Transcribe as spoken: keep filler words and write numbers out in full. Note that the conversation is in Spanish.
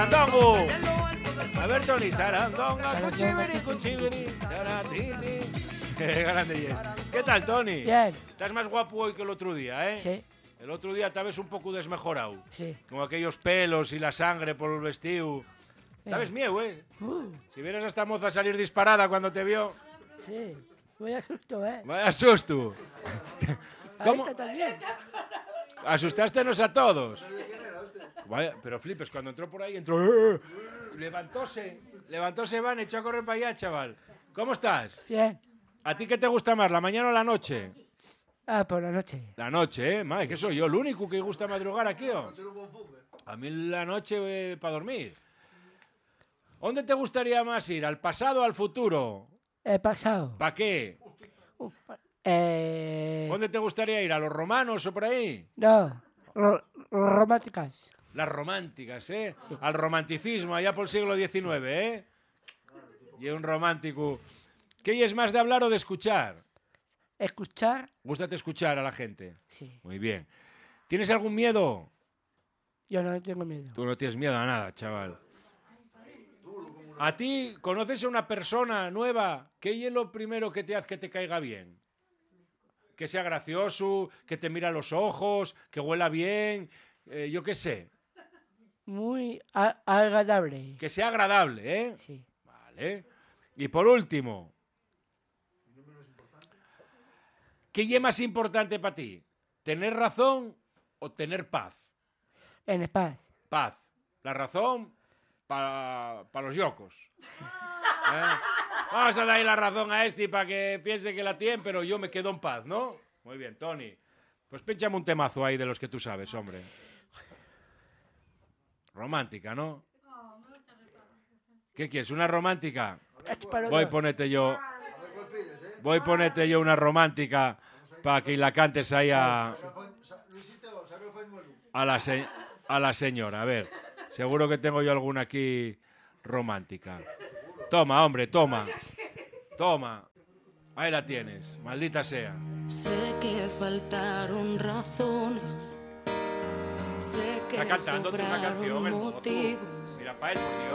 Sarandongo. A ver, Toni, sarandonga, cuchibiri, cuchibiri, charatini. Qué grande es. ¿Qué tal, Toni? Bien. Estás más guapo hoy que el otro día, ¿eh? Sí. El otro día te ves un poco desmejorado. Sí. Con aquellos pelos y la sangre por el vestido. ¿Sabes miedo, eh? Uh, Si vieras a esta moza salir disparada cuando te vio. sí. Vaya susto, ¿eh? Vaya susto. ¿Cómo? Ahí está también. Asustastenos a todos. Vaya, pero flipes, cuando entró por ahí, entró... ¡eh! Levantóse, levantóse Van, echó a correr para allá, chaval. ¿Cómo estás? Bien. ¿A ti qué te gusta más, la mañana o la noche? Ah, por la noche. La noche, ¿eh? Madre, que soy yo el único que gusta madrugar aquí, ¿o? A mí la noche eh, para dormir. ¿Dónde te gustaría más ir? ¿Al pasado o al futuro? He pasado. ¿Para qué? Uh, eh... ¿Dónde te gustaría ir? ¿A los romanos o por ahí? No. Ro románticas. Las románticas, ¿eh? Sí. Al romanticismo, allá por el siglo diecinueve, ¿eh? Y un romántico. ¿Qué es más de hablar o de escuchar? Escuchar. Gústate escuchar a la gente. Sí. Muy bien. ¿Tienes algún miedo? Yo no tengo miedo. Tú no tienes miedo a nada, chaval. ¿A ti conoces a una persona nueva? ¿Qué es lo primero que te hace que te caiga bien? Que sea gracioso, que te mira a los ojos, que huela bien, eh, yo qué sé. Muy agradable. Que sea agradable, ¿eh? Sí. Vale. Y por último, ¿qué es más importante para ti? ¿Tener razón o tener paz? En paz. Paz. La razón para pa los yocos. ¿Eh? Vamos a darle la razón a este para que piense que la tiene, pero yo me quedo en paz, ¿no? Muy bien, Toni. Pues pinchame un temazo ahí de los que tú sabes, hombre. Romántica, ¿no? ¿Qué quieres? ¿Una romántica? Voy a ponerte yo... Voy a ponerte yo una romántica para que la cantes ahí a... A la, se, a la señora. A ver, seguro que tengo yo alguna aquí romántica. Toma, hombre, toma. Toma. Ahí la tienes, maldita sea. Sé que faltaron razones. Sé que Está cantándote una canción, el mozo. motivos. Mira, pa' él, por Dios.